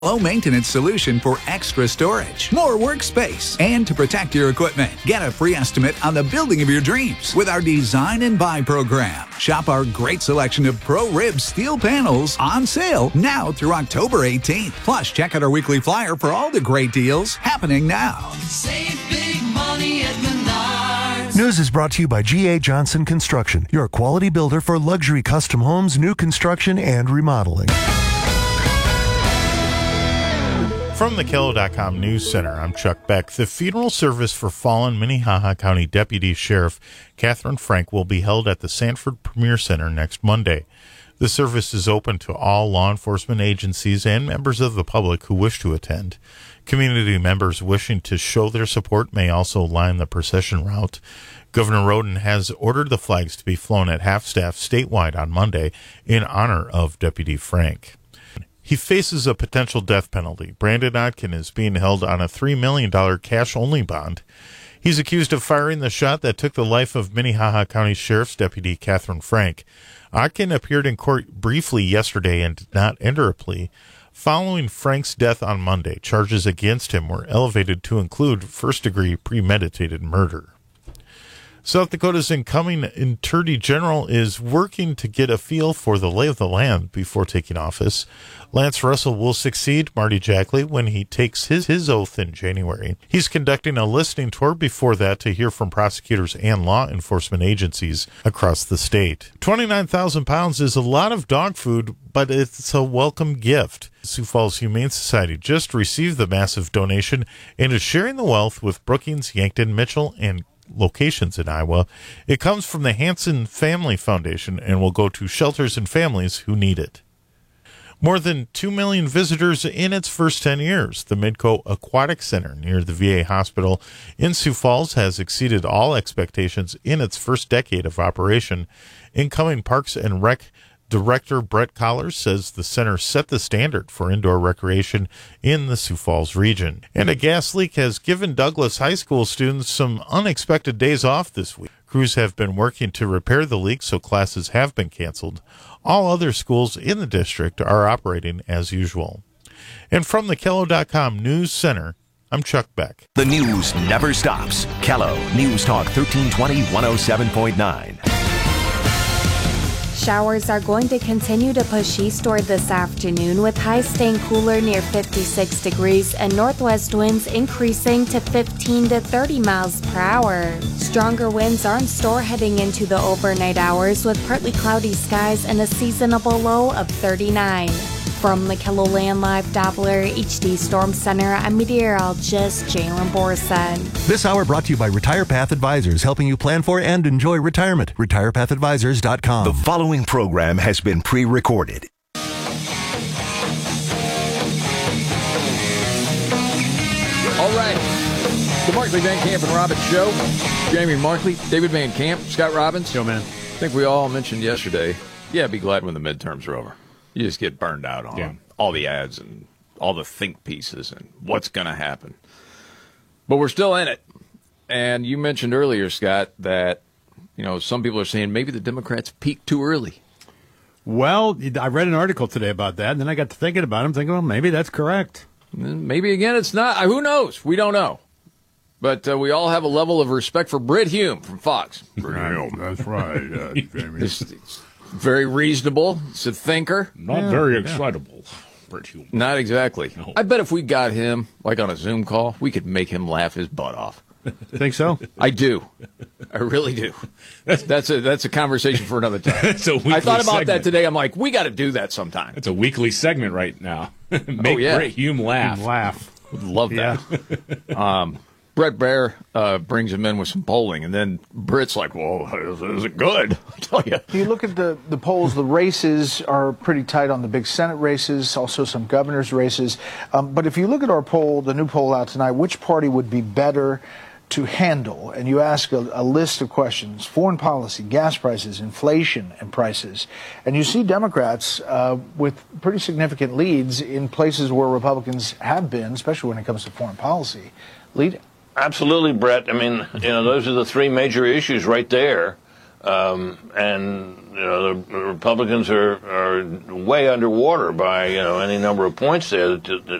Low-maintenance solution for extra storage, more workspace, and to protect your equipment. Get a free estimate on the building of your dreams with our Design and Buy program. Shop our great selection of Pro-Rib steel panels on sale now through October 18th. Plus, check out our weekly flyer for all the great deals happening now. Save big money at Menards. News is brought to you by G.A. Johnson Construction, your quality builder for luxury custom homes, new construction, and remodeling. From the KELO.com News Center, I'm Chuck Beck. The funeral service for fallen Minnehaha County Deputy Sheriff Catherine Frank will be held at the Sanford Premier Center next Monday. The service is open to all law enforcement agencies and members of the public who wish to attend. Community members wishing to show their support may also line the procession route. Governor Roden has ordered the flags to be flown at half-staff statewide on Monday in honor of Deputy Frank. He faces a potential death penalty. Brandon Otkin is being held on a $3 million cash-only bond. He's accused of firing the shot that took the life of Minnehaha County Sheriff's Deputy Catherine Frank. Otkin appeared in court briefly yesterday and did not enter a plea. Following Frank's death on Monday, charges against him were elevated to include first-degree premeditated murder. South Dakota's incoming Attorney General is working to get a feel for the lay of the land before taking office. Lance Russell will succeed Marty Jackley when he takes his oath in January. He's conducting a listening tour before that to hear from prosecutors and law enforcement agencies across the state. 29,000 pounds is a lot of dog food, but it's a welcome gift. Sioux Falls Humane Society just received the massive donation and is sharing the wealth with Brookings, Yankton, Mitchell, and locations in Iowa. It comes from the Hanson Family Foundation and will go to shelters and families who need it. More than 2 million visitors in its first 10 years. The Midco Aquatic Center near the VA hospital in Sioux Falls has exceeded all expectations in its first decade of operation. Incoming Parks and Rec Director Brett Collars says the center set the standard for indoor recreation in the Sioux Falls region. And a gas leak has given Douglas High School students some unexpected days off this week. Crews have been working to repair the leak, so classes have been canceled. All other schools in the district are operating as usual. And from the KELO.com News Center, I'm Chuck Beck. The news never stops. KELO News Talk 1320 107.9. Showers are going to continue to push eastward this afternoon, with highs staying cooler near 56 degrees and northwest winds increasing to 15 to 30 miles per hour. Stronger winds are in store heading into the overnight hours, with partly cloudy skies and a seasonable low of 39. From the KELOLAND Live Doppler HD Storm Center, I'm meteorologist Jalen Borson. This hour brought to you by Retire Path Advisors, helping you plan for and enjoy retirement. RetirePathAdvisors.com. The following program has been pre-recorded. All right. The Markley, Van Camp, and Robbins Show. Jamie Markley, David Van Camp, Scott Robbins. Yo, man. I think we all mentioned yesterday, be glad when the midterms are over. You just get burned out on all the ads and all the think pieces and what's going to happen. But we're still in it. And you mentioned earlier, Scott, that some people are saying maybe the Democrats peaked too early. Well, I read an article today about that, and then I got to thinking about it. I'm thinking, well, maybe that's correct. Maybe, again, it's not. Who knows? We don't know. But we all have a level of respect for Britt Hume from Fox. Britt Hume, that's right. It's very reasonable. He's a thinker. Not very excitable. Britt Hume. Not exactly. No. I bet if we got him, like on a Zoom call, we could make him laugh his butt off. Think so? I do. I really do. That's a conversation for another time. I thought about that today. I'm like, we got to do that sometime. It's a weekly segment right now. Make Britt Hume laugh. Would love that. Brett Baer brings him in with some polling, and then Britt's like, well, is it good? I'll tell you. You look at the polls, the races are pretty tight on the big Senate races, also some governor's races. But if you look at our poll, the new poll out tonight, which party would be better to handle? And you ask a list of questions: foreign policy, gas prices, inflation, and prices. And you see Democrats with pretty significant leads in places where Republicans have been, especially when it comes to foreign policy, leading. Absolutely, Brett. I mean, those are the three major issues right there. And the Republicans are way underwater by any number of points there.